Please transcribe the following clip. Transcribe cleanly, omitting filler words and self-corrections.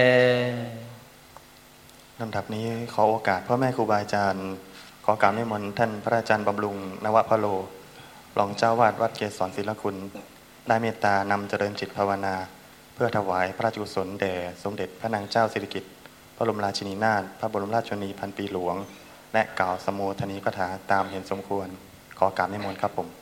ลำดับนี้ขอโอกาสพ่อแม่ครูบาอาจารย์ขอกราบนิมนต์ท่านพระอาจารย์บำรุงนวพโลรองเจ้าวาดวัดเกศรศิลคุณได้เมตตานำเจริญจิตภาวนาเพื่อถวายพระราชกุศลแด่สมเด็จพระนางเจ้าสิริกิติ์พระบรมราชินีนาถพระบรมราชชนนีพันปีหลวงและกล่าวสโมทนีกถาตามเห็นสมควรขอกราบนิมนต์ครับผม